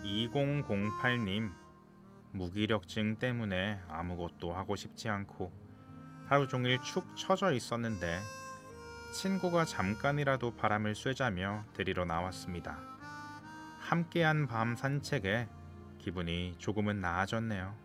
2008님, 무기력증 때문에 아무것도 하고 싶지 않고 하루 종일 축 처져 있었는데 친구가 잠깐이라도 바람을 쐬자며 데리러 나왔습니다. 함께한 밤 산책에 기분이 조금은 나아졌네요.